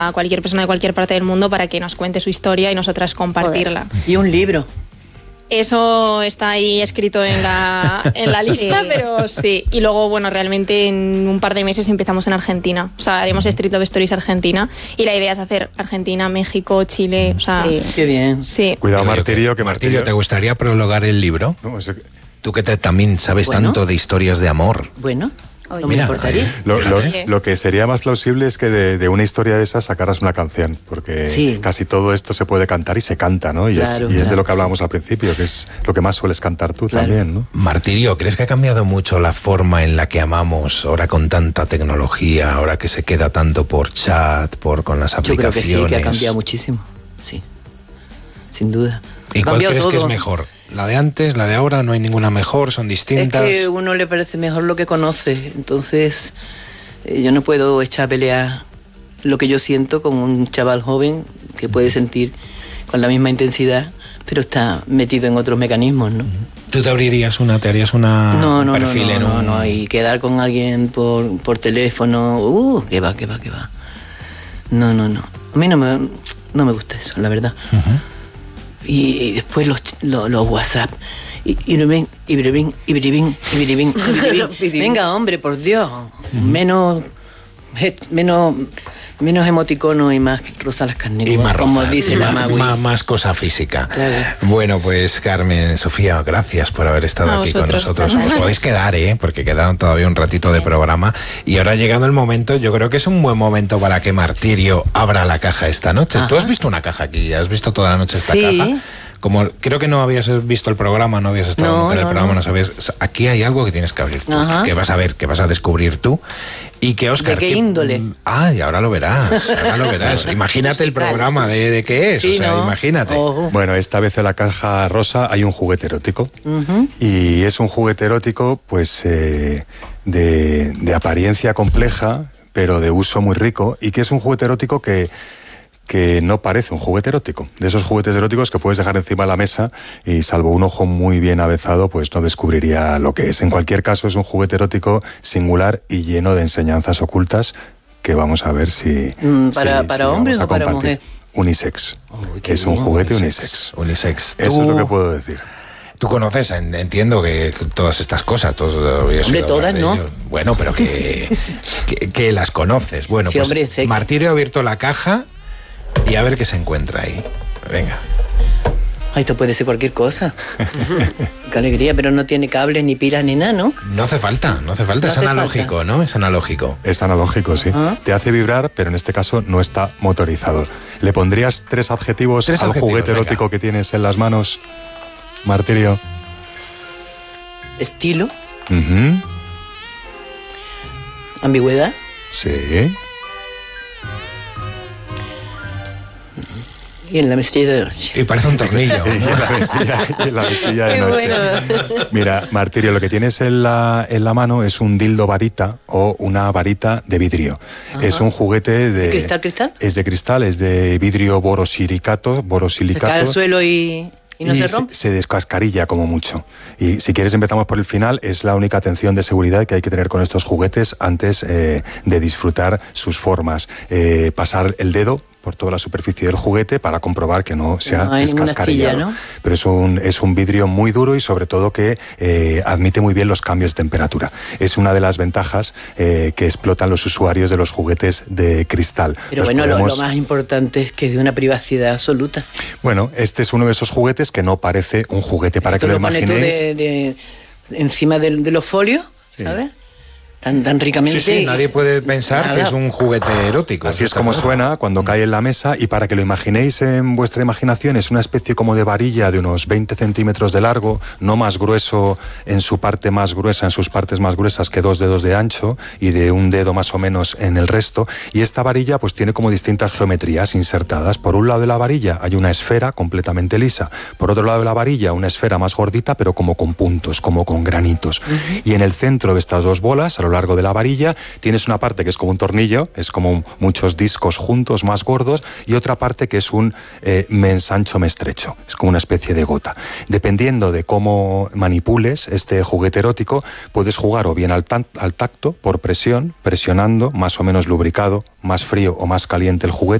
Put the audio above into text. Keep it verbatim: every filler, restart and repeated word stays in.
a cualquier persona de cualquier parte del mundo para que nos cuente su historia y nosotras compartirla. Joder. Y un libro. Eso está ahí escrito en la, en la lista, sí. Pero sí. Y luego, bueno, realmente en un par de meses empezamos en Argentina. O sea, haremos Street of Stories Argentina. Y la idea es hacer Argentina, México, Chile. O sea, sí. Qué bien. Sí. Cuidado, Martirio, que Martirio, ¿te gustaría prologar el libro? No, es que... Tú que te, también sabes bueno. tanto de historias de amor. Bueno. No Mira, me importaría. Lo, lo, lo que sería más plausible es que de, de una historia de esas sacaras una canción, porque sí. casi todo esto se puede cantar y se canta, ¿no? Y, claro, es, y claro, es de lo que hablábamos sí. al principio, que es lo que más sueles cantar tú claro. también, ¿no? Martirio, ¿crees que ha cambiado mucho la forma en la que amamos ahora con tanta tecnología, ahora que se queda tanto por chat, por con las aplicaciones? Yo creo que sí, que ha cambiado muchísimo, sí, sin duda. ¿Y cuál crees todo. que es mejor? ¿La de antes, la de ahora? ¿No hay ninguna mejor? ¿Son distintas? Es que a uno le parece mejor lo que conoce. Entonces, eh, yo no puedo echar a pelear lo que yo siento con un chaval joven que puede sentir con la misma intensidad, pero está metido en otros mecanismos, ¿no? ¿Tú te abrirías una, te harías una no, no, perfil no, no, en no, un... no, y quedar con alguien por, por teléfono? Uh, que va, que va, que va. No, no, no. A mí no me, no me gusta eso, la verdad. Uh-huh. Y después los, los, los WhatsApp. Y, y, y, y, y, y, y, venga, hombre, por Dios. Uh-huh. Menos, menos, menos emoticono y más rosa las carnes. Y más como rosa, dice la Magui. Más, más cosa física. Claro. Bueno, pues Carmen, Sofía, gracias por haber estado a aquí vosotros. con nosotros. Os podéis quedar, ¿eh? Porque quedan todavía un ratito de programa. Y ahora ha llegado el momento, yo creo que es un buen momento para que Martirio abra la caja esta noche. Ajá. Tú has visto una caja aquí, has visto toda la noche esta sí. caja. Como creo que no habías visto el programa, no habías estado no, nunca en el no, programa, no. no sabías. Aquí hay algo que tienes que abrir tú, Ajá. que vas a ver, que vas a descubrir tú. Y que Óscar... ¿De qué que, índole? Ah, y ahora lo verás, ahora lo verás. Imagínate el programa de, de qué es, sí, o sea, ¿no? imagínate. Oh. Bueno, esta vez en la caja rosa hay un juguete erótico. Uh-huh. Y es un juguete erótico, pues, eh, de, de apariencia compleja, pero de uso muy rico, y que es un juguete erótico que... que no parece un juguete erótico, de esos juguetes eróticos que puedes dejar encima de la mesa y salvo un ojo muy bien avezado, pues no descubriría lo que es. En cualquier caso, es un juguete erótico singular y lleno de enseñanzas ocultas que vamos a ver si... Mm, ¿Para, si, para si hombres o para compartir. mujer? Unisex, Oh, que es un bien. juguete unisex. unisex. Unisex. Eso Tú... es lo que puedo decir. Tú conoces, entiendo que todas estas cosas, todos hombre, todas no. Ello. Bueno, pero que, que, que las conoces. Bueno, sí, pues hombre, sé que... Martirio ha abierto la caja y a ver qué se encuentra ahí. Venga. Ay, esto puede ser cualquier cosa. Qué alegría, pero no tiene cables, ni pilas, ni nada, ¿no? No hace falta, no hace falta, no es hace analógico, falta. ¿no? Es analógico. Es analógico, sí. ¿Ah? Te hace vibrar, pero en este caso no está motorizado. ¿Le pondrías tres adjetivos tres al adjetivos, juguete erótico venga. que tienes en las manos, Martirio? Estilo. Uh-huh. Ambigüedad. Sí. Y en la mesilla de noche. Y parece un tornillo. Y en la mesilla, y en la mesilla de Qué noche. bueno. Mira, Martirio, lo que tienes en la, en la mano es un dildo varita o una varita de vidrio. Ajá. Es un juguete de... ¿De cristal, cristal? Es de cristal, es de vidrio borosilicato. borosilicato. Se cae al suelo y... ¿Y no y se rompe? Se, se descascarilla como mucho. Y si quieres empezamos por el final. Es la única atención de seguridad que hay que tener con estos juguetes antes eh, de disfrutar sus formas. Eh, pasar el dedo por toda la superficie del juguete para comprobar que no se ha no hay descascarillado. astilla, ¿no? Pero es un, es un vidrio muy duro y sobre todo que eh, admite muy bien los cambios de temperatura. Es una de las ventajas eh, que explotan los usuarios de los juguetes de cristal. Pero Los bueno, podemos... lo, lo más importante es que es de una privacidad absoluta. Bueno, este es uno de esos juguetes que no parece un juguete, para Esto que lo, lo pones tú imaginéis. de, de, encima de, de los folios, Sí. ¿sabes? Tan, tan ricamente. Sí, sí, nadie puede pensar Nada. que es un juguete erótico. Así es como suena cuando cae en la mesa, y para que lo imaginéis en vuestra imaginación, es una especie como de varilla de unos veinte centímetros de largo, no más grueso en su parte más gruesa, en sus partes más gruesas que dos dedos de ancho y de un dedo más o menos en el resto. Y esta varilla pues tiene como distintas geometrías insertadas. Por un lado de la varilla hay una esfera completamente lisa. Por otro lado de la varilla una esfera más gordita, pero como con puntos, como con granitos. Uh-huh. Y en el centro de estas dos bolas, a lo lo largo de la varilla. Tienes una parte que es como un tornillo, es como muchos discos juntos más gordos, y otra parte que es un eh, me ensancho, me estrecho, es como una especie de gota. Dependiendo de cómo manipules este juguete erótico, puedes jugar o bien al, tan, al tacto, por presión, presionando, más o menos lubricado, más frío o más caliente el juguete,